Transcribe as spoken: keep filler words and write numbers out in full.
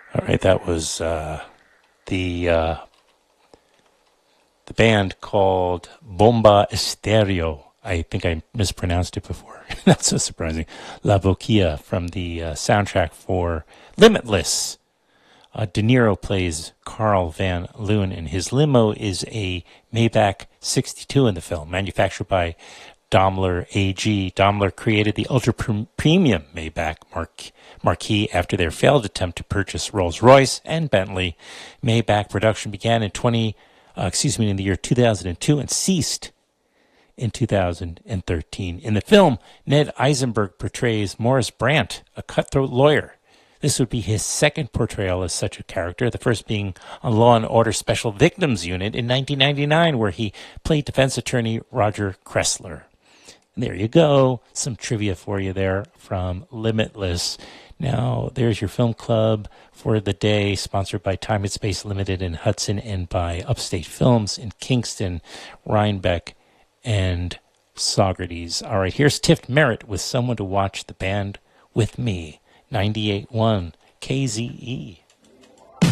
All right, that was uh, the uh, the band called Bomba Estéreo. I think I mispronounced it before. Not so surprising. La Boquilla from the uh, soundtrack for Limitless. Uh, De Niro plays Carl Van Loon, and his limo is a Maybach sixty-two in the film, manufactured by Daimler A G. Daimler created the ultra-premium Maybach Mark- Marquis after their failed attempt to purchase Rolls-Royce and Bentley. Maybach production began in twenty, uh, excuse me, in the year two thousand two and ceased in two thousand thirteen. In the film, Ned Eisenberg portrays Morris Brandt, a cutthroat lawyer. This would be his second portrayal as such a character, the first being on Law and Order Special Victims Unit in nineteen ninety-nine, where he played defense attorney Roger Kressler. And there you go, some trivia for you there from Limitless. Now, there's your film club for the day, sponsored by Time and Space Limited in Hudson and by Upstate Films in Kingston, Rhinebeck, and Saugerties. All right, here's Tiff Merritt with Someone to Watch the Band with Me. ninety-eight point one K Z E.